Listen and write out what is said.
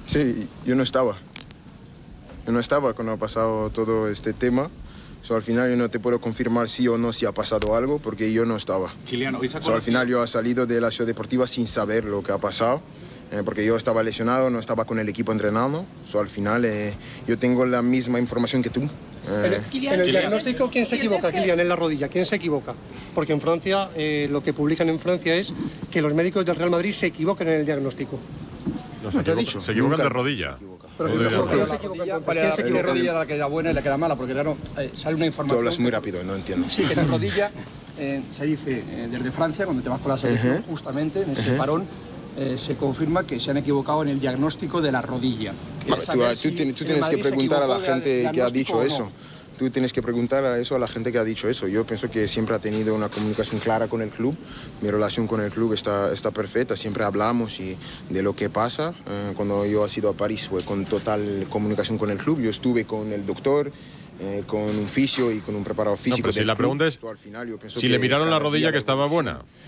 Sí, yo no estaba. Yo no estaba cuando ha pasado todo este tema. Al final yo no te puedo confirmar sí o no si ha pasado algo, porque yo no estaba. Kylian, hoy Al final yo he salido de la ciudad deportiva sin saber lo que ha pasado, porque yo estaba lesionado, no estaba con el equipo entrenando. Al final yo tengo la misma información que tú. En el diagnóstico, ¿quién se equivoca, Kylian? En la rodilla, ¿quién se equivoca? Porque en Francia, lo que publican en Francia es que los médicos del Real Madrid se equivocan en el diagnóstico. No te he dicho. Se equivocan de rodilla. Pero ¿quién se equivoca? ¿Quién se ¿Qué equivoca? rodilla era la que era buena y la que era mala? Porque claro, sale una Tú información... hablas muy rápido, no entiendo. Sí, que en la rodilla se dice desde Francia, cuando te vas con la selección, justamente en ese parón, se confirma que se han equivocado en el diagnóstico de la rodilla. Vale, tú tienes que preguntar a la gente que ha dicho eso. Tú tienes que preguntar a eso a la gente que ha dicho eso. Yo pienso que siempre ha tenido una comunicación clara con el club. Mi relación con el club está perfecta. Siempre hablamos de lo que pasa. Cuando yo he ido a París fue con total comunicación con el club. Yo estuve con el doctor, con un fisio y con un preparador físico. No, pero si la pregunta es al final, yo pienso si le miraron la rodilla que estaba buena.